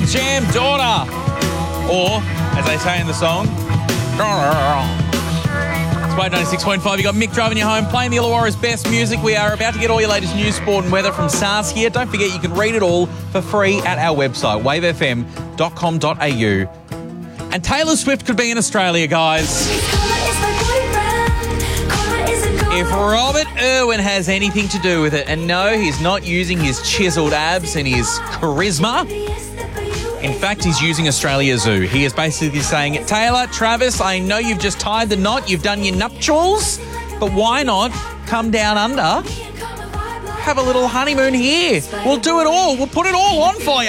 Jam Daughter. Or, as they say in the song, it's Wave 96.5. You got Mick driving you home, playing the Illawarra's best music. We are about to get all your latest news, sport and weather from SARS here. Don't forget you can read it all for free at our website, wavefm.com.au. And Taylor Swift could be in Australia, guys. If Robert Irwin has anything to do with it, and no, he's not using his chiseled abs and his charisma. In fact, he's using Australia Zoo. He is basically saying, Taylor, Travis, I know you've just tied the knot, you've done your nuptials, but why not come down under, have a little honeymoon here. We'll do it all. We'll put it all on for you.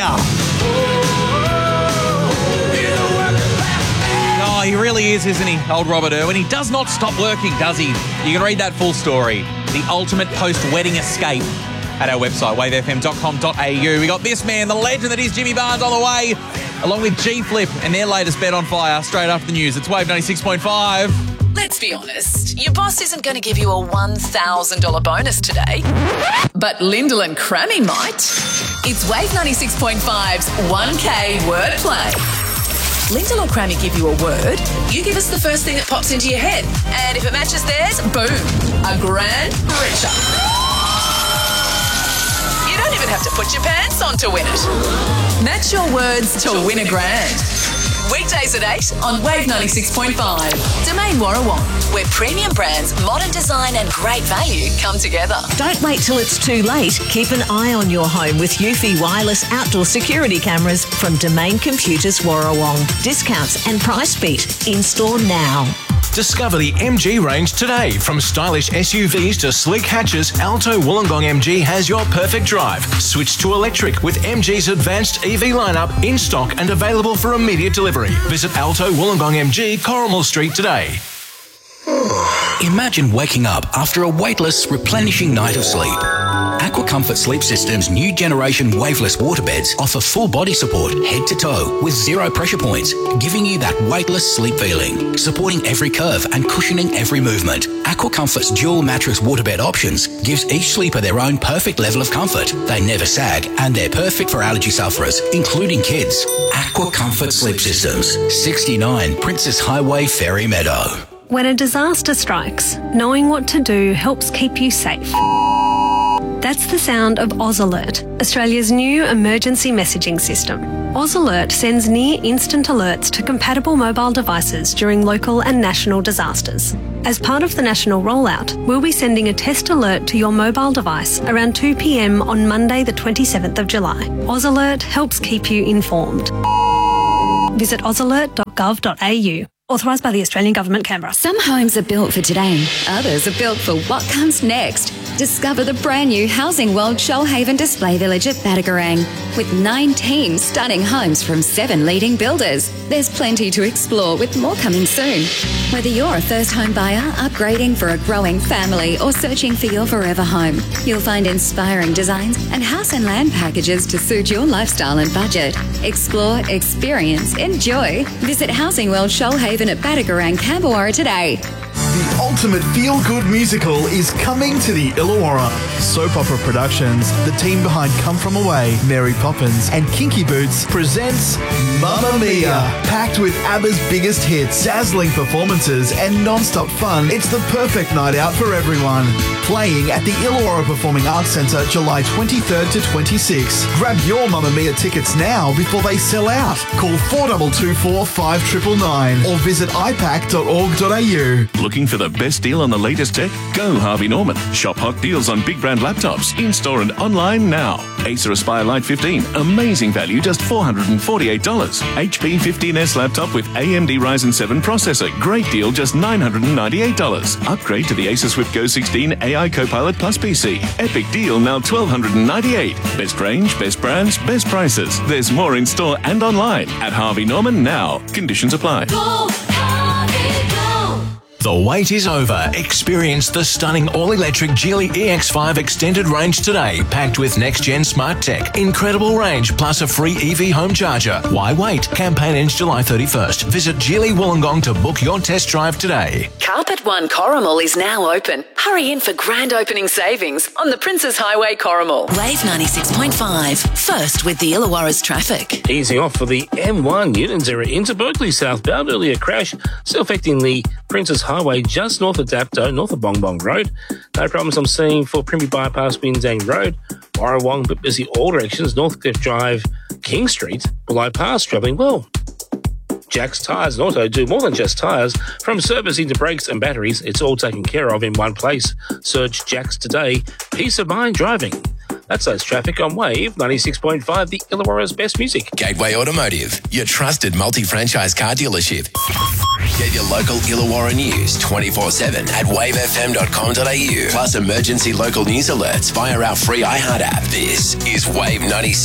Oh, he really is, isn't he, old Robert Irwin? He does not stop working, does he? You can read that full story. The ultimate post-wedding escape at our website, wavefm.com.au. We got this man, the legend that is Jimmy Barnes, on the way, along with G-Flip and their latest Bet on Fire straight after the news. It's Wave 96.5. Let's be honest, your boss isn't going to give you a $1,000 bonus today, but Lyndall and Crammy might. It's Wave 96.5's 1K wordplay. Lyndall or Crammy give you a word, you give us the first thing that pops into your head, and if it matches theirs, boom, a grand richer. You don't even have to put your pants on to win it. Match your words to win a grand. Weekdays at 8 on Wave 96.5. Domain Warrawong, where premium brands, modern design and great value come together. Don't wait till it's too late. Keep an eye on your home with Eufy wireless outdoor security cameras from Domain Computers Warrawong. Discounts and price beat. In-store now. Discover the MG range today. From stylish SUVs to sleek hatches, Alto Wollongong MG has your perfect drive. Switch to electric with MG's advanced EV lineup in stock and available for immediate delivery. Visit Alto Wollongong MG, Corrimal Street today. Imagine waking up after a weightless, replenishing night of sleep. Aqua Comfort Sleep System's new generation waveless waterbeds offer full body support head to toe with 0 pressure points, giving you that weightless sleep feeling, supporting every curve and cushioning every movement. Aqua Comfort's dual mattress waterbed options gives each sleeper their own perfect level of comfort. They never sag and they're perfect for allergy sufferers, including kids. Aqua Comfort Sleep Systems, 69 Princess Highway, Ferry Meadow. When a disaster strikes, knowing what to do helps keep you safe. That's the sound of Oz Alert, Australia's new emergency messaging system. Oz Alert sends near-instant alerts to compatible mobile devices during local and national disasters. As part of the national rollout, we'll be sending a test alert to your mobile device around 2 p.m. on Monday the 27th of July. Oz Alert helps keep you informed. Visit ozalert.gov.au. Authorised by the Australian Government, Canberra. Some homes are built for today, others are built for what comes next. Discover the brand new Housing World Shoalhaven Display Village at Badagarang. With 19 stunning homes from 7 leading builders, there's plenty to explore with more coming soon. Whether you're a first home buyer, upgrading for a growing family or searching for your forever home, you'll find inspiring designs and house and land packages to suit your lifestyle and budget. Explore, experience, enjoy. Visit Housing World Shoalhaven at Badagarang, Camberwara today. The ultimate feel-good musical is coming to the Illawarra. Soap Opera Productions, the team behind Come From Away, Mary Poppins and Kinky Boots presents Mamma Mia. Packed with ABBA's biggest hits, dazzling performances and non-stop fun, it's the perfect night out for everyone. Playing at the Illawarra Performing Arts Centre July 23rd to 26th. Grab your Mamma Mia tickets now before they sell out. Call 4224 5999 or visit ipac.org.au. Looking for the best deal on the latest tech? Go Harvey Norman. Shop hot deals on big brand laptops, in-store and online now. Acer Aspire Lite 15, amazing value, just $448. HP 15S laptop with AMD Ryzen 7 processor, great deal, just $998. Upgrade to the Acer Swift Go 16 AI Copilot Plus PC. Epic deal, now $1,298. Best range, best brands, best prices. There's more in-store and online at Harvey Norman now. Conditions apply. Go, Harvey, go. The wait is over. Experience the stunning all-electric Geely EX5 extended range today, packed with next-gen smart tech, incredible range, plus a free EV home charger. Why wait? Campaign ends July 31st. Visit Geely Wollongong to book your test drive today. Carpet One Corrimal is now open. Hurry in for grand opening savings on the Princes Highway Corrimal. Wave 96.5. First with the Illawarra's traffic. Easing off for the M1 Newtons area into Berkeley southbound. Earlier crash still affecting the Princes Highway just north of Dapto, north of Bong Bong Road. No problems I'm seeing for Primby Bypass, Windang Road. Warrawong, but busy all directions. Northcliffe Drive, King Street, below pass, travelling well. Jack's Tyres and Auto do more than just tyres. From servicing to brakes and batteries, it's all taken care of in one place. Search Jack's today. Peace of mind driving. That's those traffic on Wave 96.5, the Illawarra's best music. Gateway Automotive, your trusted multi-franchise car dealership. Get your local Illawarra news 24/7 at wavefm.com.au. Plus emergency local news alerts via our free iHeart app. This is Wave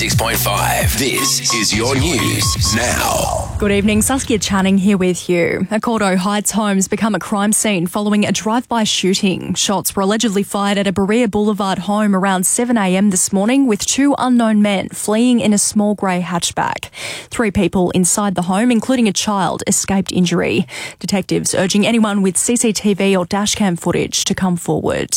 96.5. This is your news now. Good evening, Saskia Channing here with you. A Cordo Heights home's become a crime scene following a drive-by shooting. Shots were allegedly fired at a Berea Boulevard home around 7 a.m. this morning, with two unknown men fleeing in a small grey hatchback. 3 people inside the home, including a child, escaped injury. Detectives urging anyone with CCTV or dashcam footage to come forward.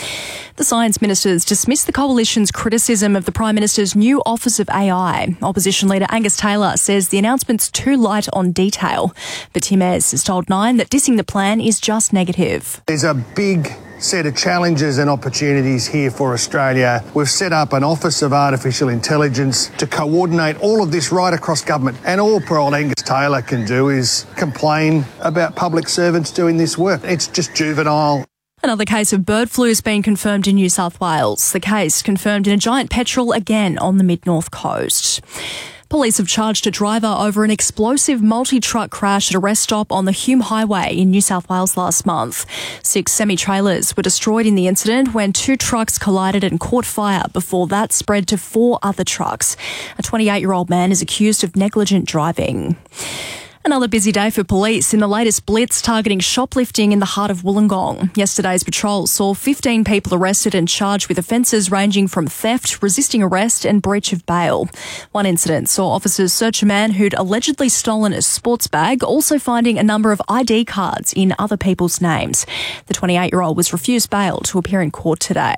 The Science Ministers dismissed the Coalition's criticism of the Prime Minister's new Office of AI. Opposition leader Angus Taylor says the announcement's too light on detail. But Tim Ayres has told Nine that dissing the plan is just negative. There's a big set of challenges and opportunities here for Australia. We've set up an Office of Artificial Intelligence to coordinate all of this right across government. And all poor old Angus Taylor can do is complain about public servants doing this work. It's just juvenile. Another case of bird flu has been confirmed in New South Wales. The case confirmed in a giant petrel again on the mid-north coast. Police have charged a driver over an explosive multi-truck crash at a rest stop on the Hume Highway in New South Wales last month. 6 semi-trailers were destroyed in the incident when 2 trucks collided and caught fire before that spread to 4 other trucks. A 28-year-old man is accused of negligent driving. Another busy day for police in the latest blitz targeting shoplifting in the heart of Wollongong. Yesterday's patrol saw 15 people arrested and charged with offences ranging from theft, resisting arrest and breach of bail. One incident saw officers search a man who'd allegedly stolen a sports bag, also finding a number of ID cards in other people's names. The 28-year-old was refused bail to appear in court today.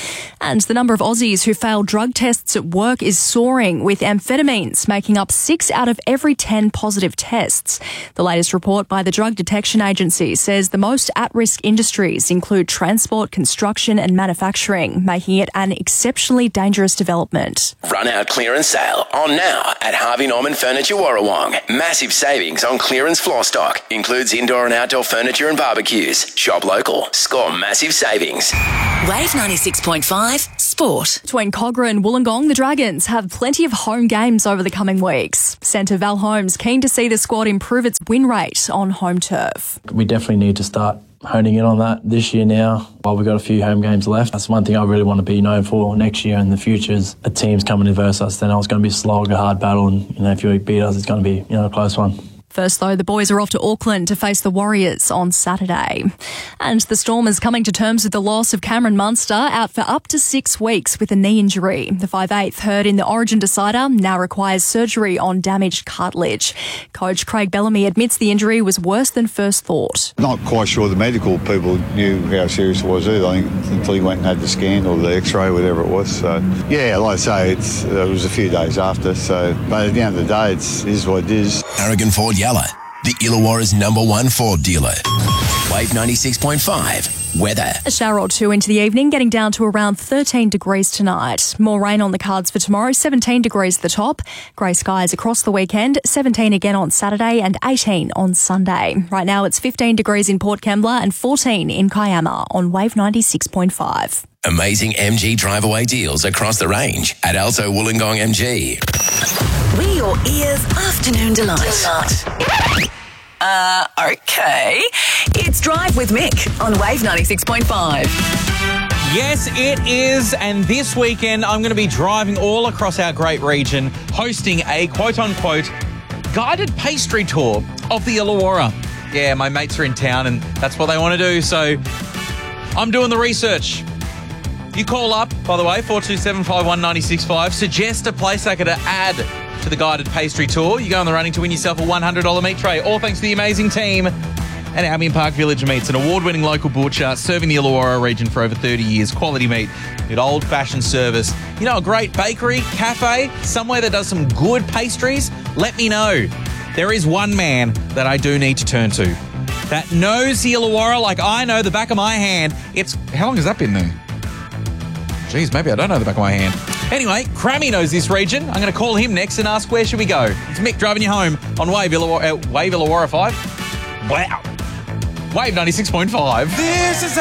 And the number of Aussies who fail drug tests at work is soaring, with amphetamines making up 6 out of every 10 positive tests. The latest report by the Drug Detection Agency says the most at-risk industries include transport, construction and manufacturing, making it an exceptionally dangerous development. Run out clearance sale on now at Harvey Norman Furniture Warrawong. Massive savings on clearance floor stock. Includes indoor and outdoor furniture and barbecues. Shop local. Score massive savings. Wave 96.5 Sport. Between Cogra and Wollongong, the Dragons have plenty of home games over the coming weeks. Centre Val Holmes keen to see the squad improve its win rate on home turf. We definitely need to start honing in on that this year now, while we've got a few home games left. That's one thing I really want to be known for next year and the future is a team's coming to verse us, then it's going to be a slog, a hard battle, and if you beat us, it's going to be a close one. First, though, the boys are off to Auckland to face the Warriors on Saturday. And the Storm is coming to terms with the loss of Cameron Munster, out for up to 6 weeks with a knee injury. The 5'8", heard in the Origin decider, now requires surgery on damaged cartilage. Coach Craig Bellamy admits the injury was worse than first thought. Not quite sure the medical people knew how serious it was either, I think, until he went and had the scan or the x-ray, whatever it was. So, yeah, like I say, it was a few days after. But at the end of the day, it is what it is. Aragon Ford Yalla, the Illawarra's #1 Ford dealer. Wave 96.5 weather. A shower or two into the evening, getting down to around 13 degrees tonight. More rain on the cards for tomorrow, 17 degrees at the top. Grey skies across the weekend, 17 again on Saturday and 18 on Sunday. Right now it's 15 degrees in Port Kembla and 14 in Kiama on Wave 96.5. Amazing MG drive-away deals across the range at Alto Wollongong MG. We're your ears' afternoon delight. Okay. It's Drive with Mick on Wave 96.5. Yes, it is. And this weekend, I'm going to be driving all across our great region, hosting a quote-unquote guided pastry tour of the Illawarra. Yeah, my mates are in town and that's what they want to do. So I'm doing the research. You call up, by the way, 427 51 965. Suggest a place I could add to the guided pastry tour. You go on the running to win yourself a $100 meat tray. All thanks to the amazing team at Albion Park Village Meats, an award-winning local butcher serving the Illawarra region for over 30 years. Quality meat, good old-fashioned service. You know, a great bakery, cafe, somewhere that does some good pastries? Let me know. There is one man that I do need to turn to that knows the Illawarra like I know the back of my hand. How long has that been there? Jeez, maybe I don't know the back of my hand. Anyway, Crammy knows this region. I'm going to call him next and ask where should we go. It's Mick driving you home on Wave Illawarra 5. Wow. Wave 96.5. This is